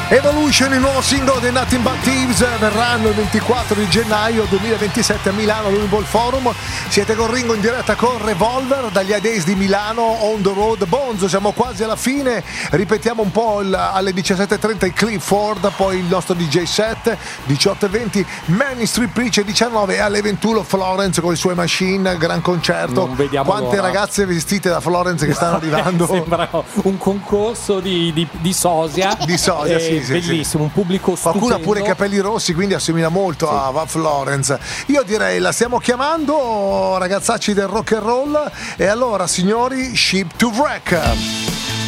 Evolution, il nuovo singolo dei Nothing But Thieves, verranno il 24 di gennaio 2027 a Milano all'Uniball Forum. Siete con Ringo in diretta con Revolver dagli A-Days di Milano, On The Road Bonzo. Siamo quasi alla fine, ripetiamo un po' alle 17.30 il Clifford, poi il nostro DJ set 18.20 Manny Street Preach 19 e alle 21 Florence con i suoi Machine, gran concerto. Non vediamo quante l'ora. Ragazze vestite da Florence che stanno arrivando. Sembra un concorso di sosia. Di sosia, sì, bellissimo, un pubblico stupendo. Qualcuno ha pure i capelli rossi, quindi assomiglia molto a Florence. Io direi la stiamo chiamando, ragazzacci del rock and roll. E allora, signori, Ship to Wreck.